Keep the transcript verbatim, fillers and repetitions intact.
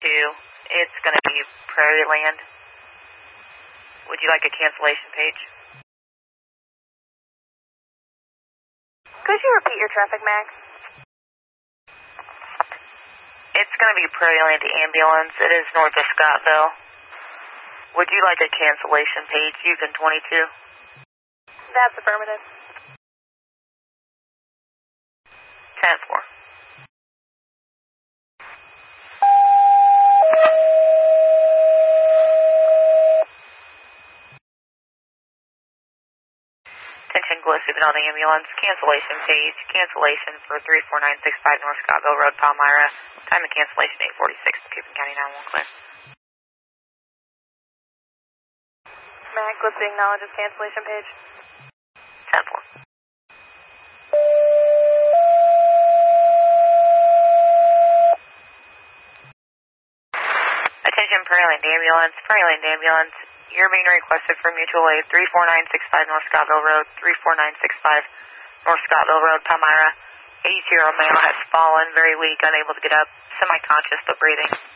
two. It's going to be Prairie Land. Would you like a cancellation page? Could you repeat your traffic, Mac? It's going to be Prairie Land Ambulance. It is north of Scottville. Would you like a cancellation page? Houston twenty-two. That's affirmative. ten four. Attention, Gillespie Benelli Ambulance. Cancellation page. Cancellation for three four nine six five North Scottville Road, Palmyra. Time of cancellation eight forty-six. Cuban County nine one clear. Mac, let's acknowledge his cancellation page. ten four. Attention, Prairie Land Ambulance. Prairie Land Ambulance. You're being requested for mutual aid three four nine six five North Scottville Road, three four nine six five North Scottville Road, Palmyra. eighty-two-year-old male has fallen, very weak, unable to get up, semi-conscious but breathing.